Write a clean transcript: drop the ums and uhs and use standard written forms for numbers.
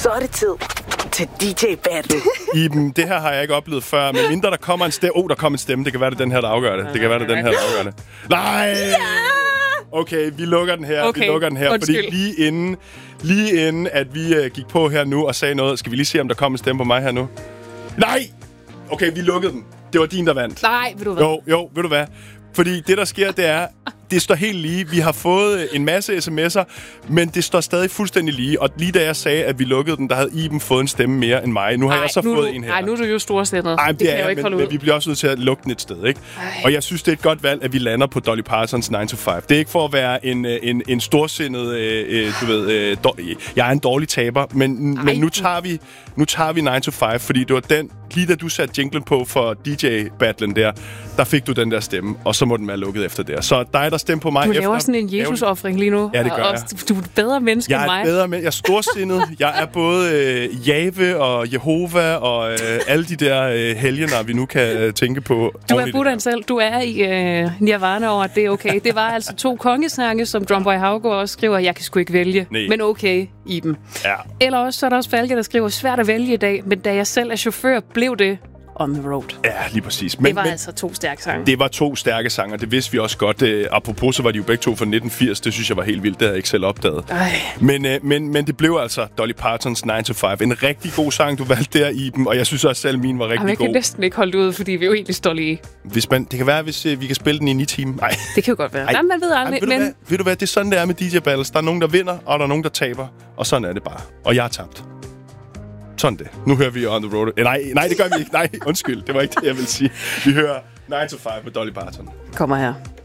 Så er det tid til DJ Battle. Iben, det her har jeg ikke oplevet før. Men mindre der kommer en stemme... der kommer en stemme. Det kan være, det er den her, der afgør det. Det kan være, det er den her, der afgør det. Nej! Okay, vi lukker den her. Okay, vi lukker den her, undskyld. fordi lige inden, at vi gik på her nu og sagde noget, skal vi lige se, om der kommer en stemme på mig her nu? Nej! Okay, vi lukkede den. Det var din, der vandt. Nej, ved du hvad? Jo, ved du hvad? Fordi det, der sker, det er, det står helt lige. Vi har fået en masse sms'er, men det står stadig fuldstændig lige. Og lige da jeg sagde, at vi lukkede den, der havde Iben fået en stemme mere end mig. Nu har jeg så fået en her. Nej, nu er du jo storsindet. Ej, det kan jeg jo ikke holde ud. Men vi bliver også nødt til at lukke den et sted, ikke? Og jeg synes, det er et godt valg, at vi lander på Dolly Partons 9 to 5. Det er ikke for at være en storsindet, jeg er en dårlig taber, men nu tager vi 9 to 5, fordi det var den, lige da du satte jinglen på for DJ-battlen der fik du den der stemme, og så må den være lukket efter det. Så dig, der stemte på mig efter... Du laver sådan en Jesus-offring lige nu. Ja, det gør jeg. Du er et bedre menneske end mig. Jeg er storsindet. Jeg er både Jave og Jehova og alle de der helgener, vi nu kan tænke på. Du er Buddhaen selv. Du er i nirvana over, at det er okay. Det var altså 2 kongesange, som Drumboy Haugaard også skriver, jeg kan sgu ikke vælge. Nej. Men okay i dem. Ja. Eller også så er der også Falke, der skriver, svært at vælge i dag, men da jeg selv er chauffør, blev det On the Road. Ja, lige præcis. Det var altså 2 stærke sange. Det var 2 stærke sange, og det vidste vi også godt. Apropos, så var de jo begge 2 fra 1980. Det synes jeg var helt vildt. Det havde jeg ikke selv opdaget. Men det blev altså Dolly Partons 9 to 5. En rigtig god sang, du valgte der, Iben. Og jeg synes også selv, min var rigtig god. Jeg kan næsten ikke holde det ud, fordi vi jo egentlig står lige. Det kan være, hvis vi kan spille den i 9 timer. Nej. Det kan jo godt være. Nej, man ved aldrig. Ved du hvad? Det er sådan, det er med DJ Battles. Der er nogen, der vinder, og der er nogen, der taber. Og sådan er det bare. Og jeg har tabt. Sådan det. Nu hører vi On the Road. Nej, det gør vi ikke. Nej, undskyld. Det var ikke det, jeg ville sige. Vi hører 9 to 5 med Dolly Parton. Kommer her.